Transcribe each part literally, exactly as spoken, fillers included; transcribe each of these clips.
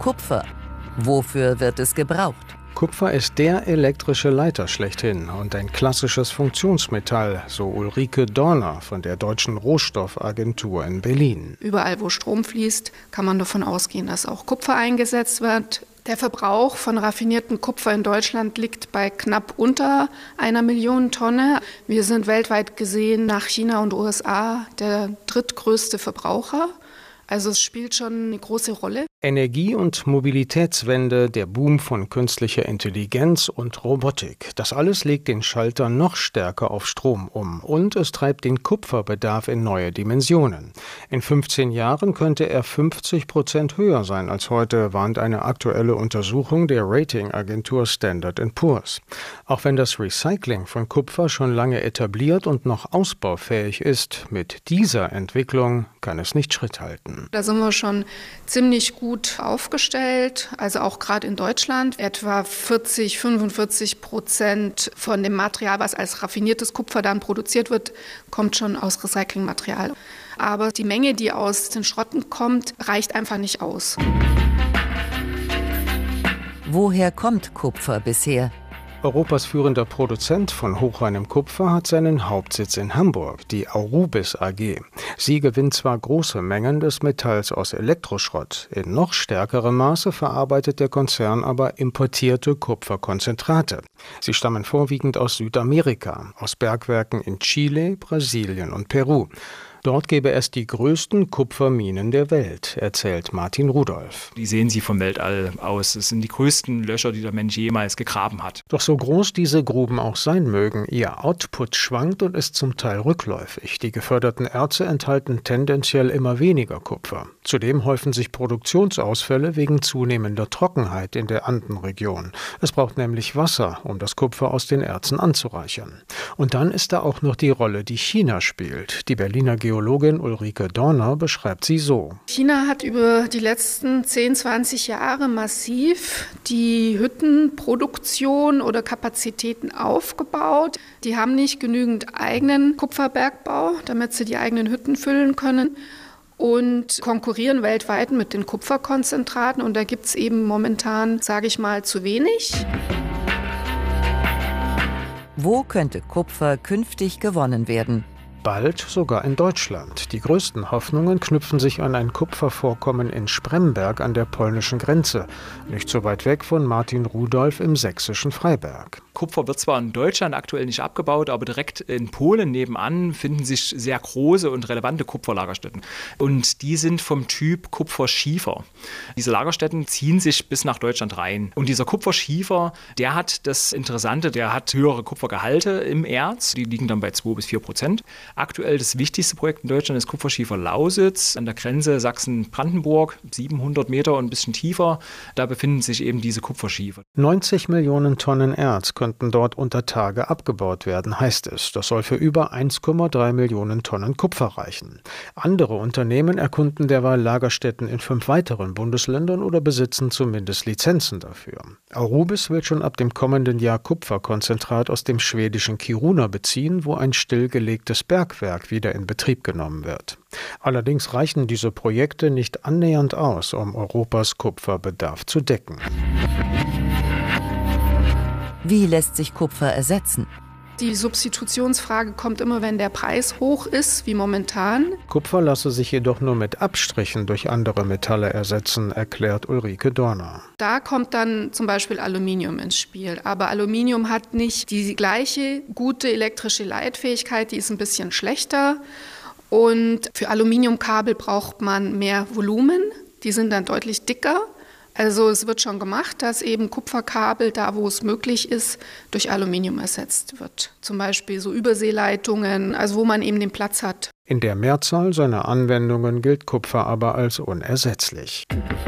Kupfer. Wofür wird es gebraucht? Kupfer ist der elektrische Leiter schlechthin und ein klassisches Funktionsmetall, so Ulrike Dorner von der Deutschen Rohstoffagentur in Berlin. Überall, wo Strom fließt, kann man davon ausgehen, dass auch Kupfer eingesetzt wird. Der Verbrauch von raffiniertem Kupfer in Deutschland liegt bei knapp unter einer Million Tonne. Wir sind weltweit gesehen nach China und U S A der drittgrößte Verbraucher. Also es spielt schon eine große Rolle. Energie- und Mobilitätswende, der Boom von künstlicher Intelligenz und Robotik. Das alles legt den Schalter noch stärker auf Strom um und es treibt den Kupferbedarf in neue Dimensionen. In fünfzehn Jahren könnte er fünfzig Prozent höher sein als heute, warnt eine aktuelle Untersuchung der Ratingagentur Standard and Poor's. Auch wenn das Recycling von Kupfer schon lange etabliert und noch ausbaufähig ist, mit dieser Entwicklung kann es nicht Schritt halten. Da sind wir schon ziemlich gut aufgestellt, also auch gerade in Deutschland. Etwa vierzig, fünfundvierzig Prozent von dem Material, was als raffiniertes Kupfer dann produziert wird, kommt schon aus Recyclingmaterial. Aber die Menge, die aus den Schrotten kommt, reicht einfach nicht aus. Woher kommt Kupfer bisher? Europas führender Produzent von hochreinem Kupfer hat seinen Hauptsitz in Hamburg, die Aurubis A G. Sie gewinnt zwar große Mengen des Metalls aus Elektroschrott, in noch stärkerem Maße verarbeitet der Konzern aber importierte Kupferkonzentrate. Sie stammen vorwiegend aus Südamerika, aus Bergwerken in Chile, Brasilien und Peru. Dort gäbe es die größten Kupferminen der Welt, erzählt Martin Rudolph. Die sehen Sie vom Weltall aus. Es sind die größten Löcher, die der Mensch jemals gegraben hat. Doch so groß diese Gruben auch sein mögen, ihr Output schwankt und ist zum Teil rückläufig. Die geförderten Erze enthalten tendenziell immer weniger Kupfer. Zudem häufen sich Produktionsausfälle wegen zunehmender Trockenheit in der Andenregion. Es braucht nämlich Wasser, um das Kupfer aus den Erzen anzureichern. Und dann ist da auch noch die Rolle, die China spielt. Die Berliner Geologin Ulrike Dorner beschreibt sie so. China hat über die letzten zehn, zwanzig Jahre massiv die Hüttenproduktion oder Kapazitäten aufgebaut. Die haben nicht genügend eigenen Kupferbergbau, damit sie die eigenen Hütten füllen können, und konkurrieren weltweit mit den Kupferkonzentraten. Und da gibt es eben momentan, sage ich mal, zu wenig. Wo könnte Kupfer künftig gewonnen werden? Bald sogar in Deutschland. Die größten Hoffnungen knüpfen sich an ein Kupfervorkommen in Spremberg an der polnischen Grenze, nicht so weit weg von Martin Rudolph im sächsischen Freiberg. Kupfer wird zwar in Deutschland aktuell nicht abgebaut, aber direkt in Polen nebenan finden sich sehr große und relevante Kupferlagerstätten. Und die sind vom Typ Kupferschiefer. Diese Lagerstätten ziehen sich bis nach Deutschland rein. Und dieser Kupferschiefer, der hat das Interessante, der hat höhere Kupfergehalte im Erz. Die liegen dann bei zwei bis vier Prozent. Aktuell das wichtigste Projekt in Deutschland ist Kupferschiefer Lausitz an der Grenze Sachsen-Brandenburg, siebenhundert Meter und ein bisschen tiefer. Da befinden sich eben diese Kupferschiefer. neunzig Millionen Tonnen Erz könnten dort unter Tage abgebaut werden, heißt es. Das soll für über eins Komma drei Millionen Tonnen Kupfer reichen. Andere Unternehmen erkunden derweil Lagerstätten in fünf weiteren Bundesländern oder besitzen zumindest Lizenzen dafür. Aurubis will schon ab dem kommenden Jahr Kupferkonzentrat aus dem schwedischen Kiruna beziehen, wo ein stillgelegtes Bergwerk wieder in Betrieb genommen wird. Allerdings reichen diese Projekte nicht annähernd aus, um Europas Kupferbedarf zu decken. Wie lässt sich Kupfer ersetzen? Die Substitutionsfrage kommt immer, wenn der Preis hoch ist, wie momentan. Kupfer lasse sich jedoch nur mit Abstrichen durch andere Metalle ersetzen, erklärt Ulrike Dorner. Da kommt dann zum Beispiel Aluminium ins Spiel. Aber Aluminium hat nicht die gleiche gute elektrische Leitfähigkeit, die ist ein bisschen schlechter. Und für Aluminiumkabel braucht man mehr Volumen, die sind dann deutlich dicker. Also es wird schon gemacht, dass eben Kupferkabel, da wo es möglich ist, durch Aluminium ersetzt wird. Zum Beispiel so Überseeleitungen, also wo man eben den Platz hat. In der Mehrzahl seiner Anwendungen gilt Kupfer aber als unersetzlich.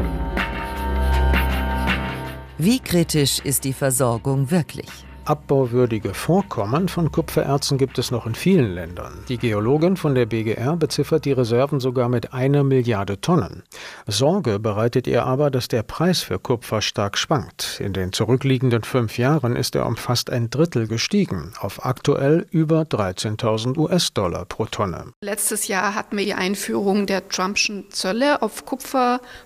Wie kritisch ist die Versorgung wirklich? Abbauwürdige Vorkommen von Kupfererzen gibt es noch in vielen Ländern. Die Geologin von der B G R beziffert die Reserven sogar mit einer Milliarde Tonnen. Sorge bereitet ihr aber, dass der Preis für Kupfer stark schwankt. In den zurückliegenden fünf Jahren ist er um fast ein Drittel gestiegen, auf aktuell über dreizehntausend U S-Dollar pro Tonne. Letztes Jahr hatten wir die Einführung der Trumpschen Zölle auf Kupfer